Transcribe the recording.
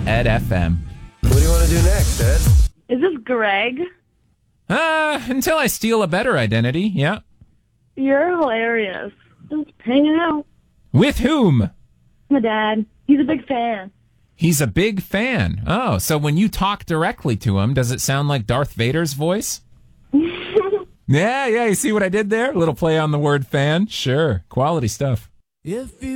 Ed FM. What do you want to do next, Ed? Is this Greg? Until I steal a better identity, yeah. You're hilarious. Just hanging out. With whom? My dad. He's a big fan. He's a big fan. Oh, so when you talk directly to him, does it sound like Darth Vader's voice? Yeah, you see what I did there? A little play on the word fan? Sure. Quality stuff. If you